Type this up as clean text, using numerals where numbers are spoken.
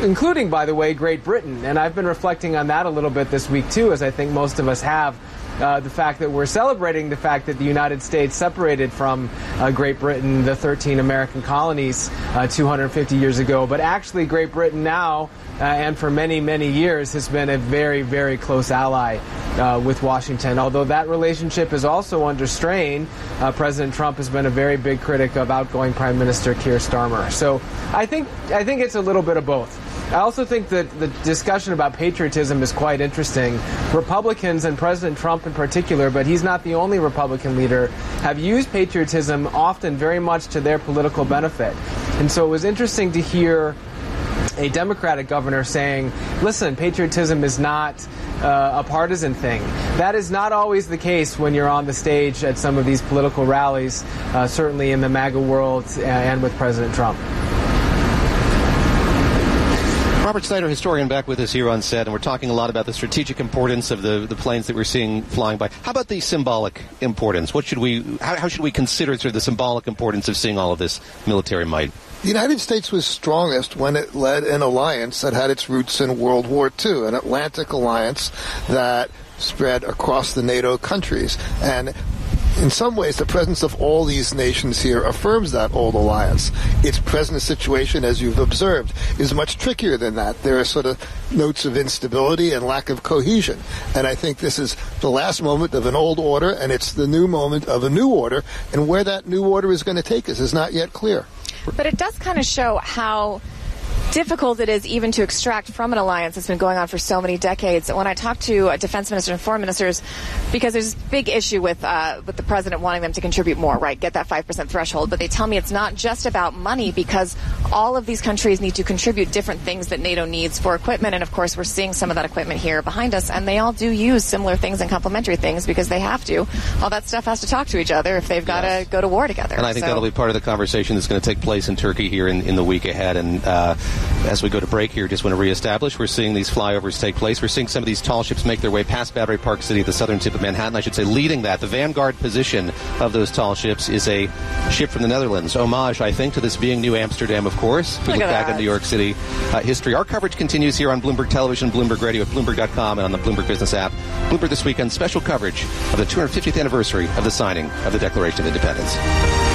including, by the way, Great Britain. And I've been reflecting on that a little bit this week, too, as I think most of us have. The fact that we're celebrating the fact that the United States separated from Great Britain, the 13 American colonies, 250 years ago. But actually, Great Britain now, and for many, many years, has been a very, very close ally with Washington. Although that relationship is also under strain, President Trump has been a very big critic of outgoing Prime Minister Keir Starmer. So I think it's a little bit of both. I also think that the discussion about patriotism is quite interesting. Republicans, and President Trump in particular, but he's not the only Republican leader, have used patriotism often very much to their political benefit. And so it was interesting to hear a Democratic governor saying, listen, patriotism is not a partisan thing. That is not always the case when you're on the stage at some of these political rallies, certainly in the MAGA world and with President Trump. Robert Snyder, historian, back with us here on set, and we're talking a lot about the strategic importance of the planes that we're seeing flying by. How about the symbolic importance? How should we consider sort of the symbolic importance of seeing all of this military might? The United States was strongest when it led an alliance that had its roots in World War II, an Atlantic alliance that spread across the NATO countries. And in some ways, the presence of all these nations here affirms that old alliance. Its present situation, as you've observed, is much trickier than that. There are sort of notes of instability and lack of cohesion. And I think this is the last moment of an old order, and it's the new moment of a new order. And where that new order is going to take us is not yet clear. But it does kind of show how difficult it is even to extract from an alliance that's been going on for so many decades. When I talk to defense ministers and foreign ministers, because there's a big issue with the president wanting them to contribute more, right, get that 5% threshold, but they tell me it's not just about money because all of these countries need to contribute different things that NATO needs for equipment, and of course we're seeing some of that equipment here behind us, and they all do use similar things and complementary things because they have to. All that stuff has to talk to each other if they've got to go to war together. And I think that'll be part of the conversation that's going to take place in Turkey here in the week ahead, and as we go to break here, just want to reestablish, we're seeing these flyovers take place. We're seeing some of these tall ships make their way past Battery Park City at the southern tip of Manhattan. I should say leading that, the vanguard position of those tall ships is a ship from the Netherlands. Homage, I think, to this being New Amsterdam, of course. If we look back at New York City history. Our coverage continues here on Bloomberg Television, Bloomberg Radio, at Bloomberg.com, and on the Bloomberg Business app. Bloomberg This Weekend, special coverage of the 250th anniversary of the signing of the Declaration of Independence.